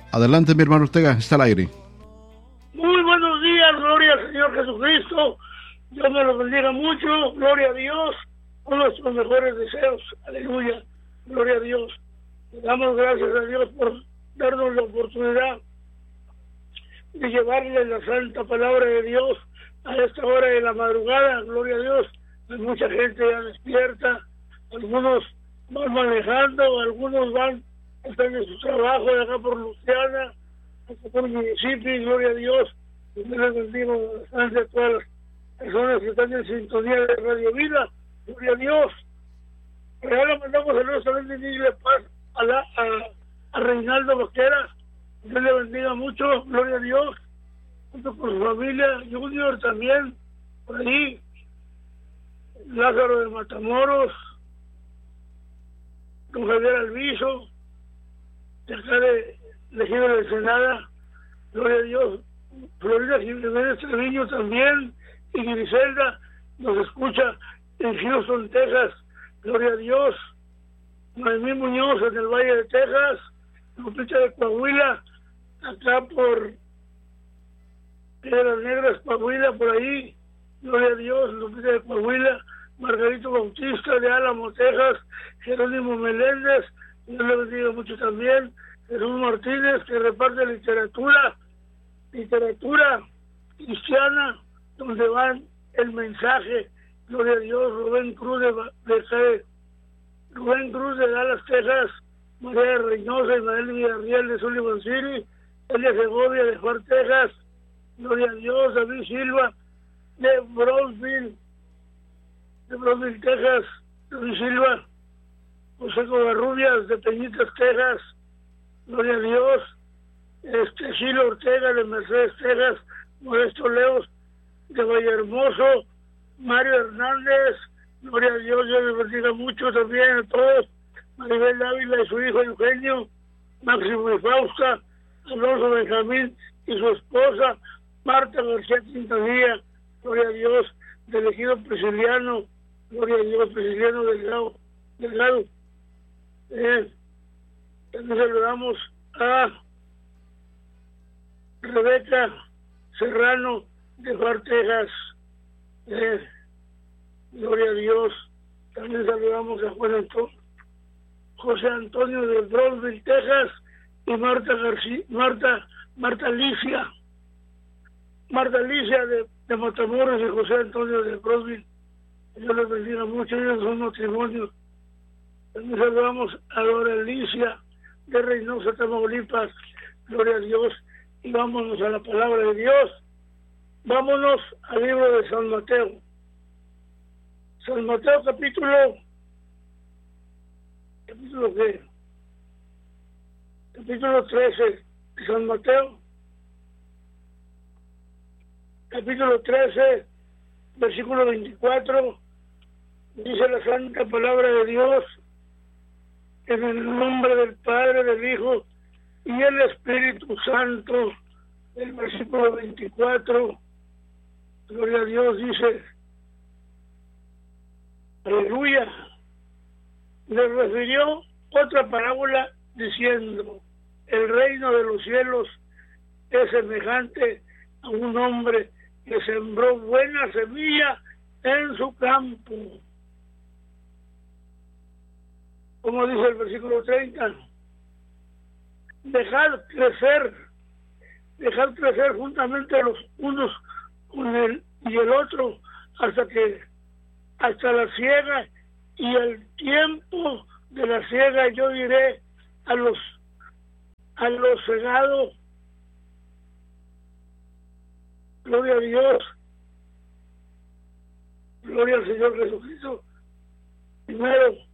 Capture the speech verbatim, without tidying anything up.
Adelante, mi hermano Ortega, está al aire. Muy buenos días, gloria al Señor Jesucristo. Dios me los bendiga mucho, gloria a Dios, con nuestros mejores deseos, aleluya, gloria a Dios. Le damos gracias a Dios por darnos la oportunidad de llevarle la santa palabra de Dios a esta hora de la madrugada, gloria a Dios. Hay mucha gente ya despierta, algunos van manejando, algunos van, están en su trabajo de acá por Luciana, acá por el municipio, gloria a Dios. Y yo les bendigo bastante a todas las personas que están en sintonía de Radio Vida, gloria a Dios. Pero ahora mandamos saludos también de Nigle Paz a, la, a, a Reinaldo Vaquera. Dios le bendiga mucho, gloria a Dios, junto con su familia, Junior también, por ahí, Lázaro de Matamoros, don Javier Alviso, de acá de Ejido de Ensenada, gloria a Dios, Florida Jiménez Treviño también, y Griselda nos escucha en Houston, Texas, gloria a Dios, Noemí Muñoz en el Valle de Texas, Lupita de Coahuila, acá por Piedras Negras, Coahuila, por ahí, gloria a Dios, Lupita de Coahuila, Margarito Bautista de Álamo, Texas, Jerónimo Meléndez, Dios le bendiga mucho también, Jesús Martínez, que reparte literatura, literatura cristiana, donde van el mensaje, gloria a Dios, Rubén Cruz de, de Rubén Cruz de Dallas, Texas, María Reynosa y Manuel Villarreal de Sullivan City, Elia Segovia de Juárez, Texas, gloria a Dios, David Silva de Brownsville, de Brownsville, Texas, David Silva, José Covarrubias de Peñitas, Texas, gloria a Dios, este Chilo Ortega de Mercedes, Texas, Modesto Leos de Vallehermoso, Mario Hernández, gloria a Dios, Dios les bendiga mucho también a todos, Maribel Ávila y su hijo Eugenio, Máximo y Fausta, Alonso Benjamín y su esposa, Marta García Quintanilla, gloria a Dios, del Ejido Prisciliano, gloria a Dios, Prisciliano Delgado, Delgado. Eh, también saludamos a Rebeca Serrano de Juárez, Texas, eh, gloria a Dios. También saludamos a Juan Antonio, José Antonio de Brownsville, Texas, y Marta García, Marta, Marta Alicia, Marta Alicia de, de Matamoros y José Antonio de Brownsville. Dios les bendiga mucho, ellos son matrimonios. También saludamos a Dora Alicia de Reynosa, Tamaulipas, gloria a Dios, y vámonos a la palabra de Dios. Vámonos al libro de San Mateo. San Mateo capítulo, capítulo qué? Capítulo trece de San Mateo. Capítulo trece, versículo veinticuatro, dice la santa palabra de Dios, en el nombre del Padre, del Hijo y el Espíritu Santo. El versículo veinticuatro, gloria a Dios, dice, aleluya, le refirió otra parábola diciendo, el reino de los cielos es semejante a un hombre que sembró buena semilla en su campo. Como dice el versículo treinta, dejad crecer, dejad crecer juntamente los unos con el y el otro hasta que hasta la siega, y el tiempo de la siega yo diré a los a los segados, gloria a Dios, gloria al Señor Jesucristo. Primero